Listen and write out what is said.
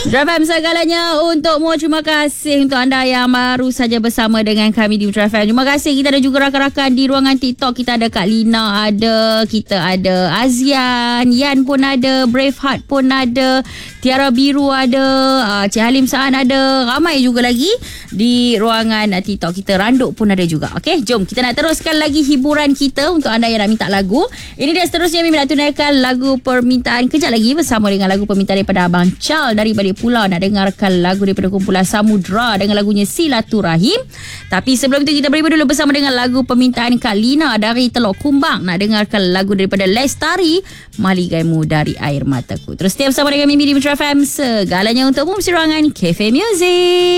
Drive FM segalanya untukmu. Terima kasih untuk anda yang baru saja bersama dengan kami di Drive FM. Terima kasih. Kita ada juga rakan-rakan di ruangan TikTok. Kita ada Kak Lina ada, kita ada Azian, Yan pun ada, Braveheart pun ada, Tiara Biru ada, Cik Halim Saan ada, ramai juga lagi di ruangan TikTok kita. Randuk pun ada juga. Okey, jom kita nak teruskan lagi hiburan kita untuk anda yang nak minta lagu. Ini dia seterusnya Mimi nak tunaikan lagu permintaan. Kejap lagi bersama dengan lagu permintaan daripada Abang Chal dari balik pulau. Nak dengarkan lagu daripada kumpulan Samudra dengan lagunya Silaturahim. Tapi sebelum itu kita beri dulu bersama dengan lagu permintaan Kak Lina dari Teluk Kumbang. Nak dengarkan lagu daripada Lestari, Maligaimu dari Air Mataku. Terus setiap bersama dengan Mimi di Metro FM. Segalanya untukmu, ruangan Cafe Music.